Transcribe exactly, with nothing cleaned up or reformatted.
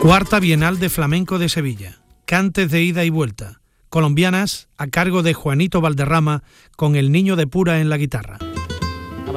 Cuarta Bienal de Flamenco de Sevilla. Cantes de ida y vuelta. Colombianas a cargo de Juanito Valderrama con El Niño de Pura en la guitarra.